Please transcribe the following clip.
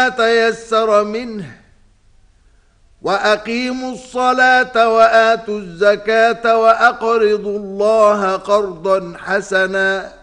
تيسر منه وأقيموا الصلاة وآتوا الزكاة وأقرضوا الله قرضا حسنا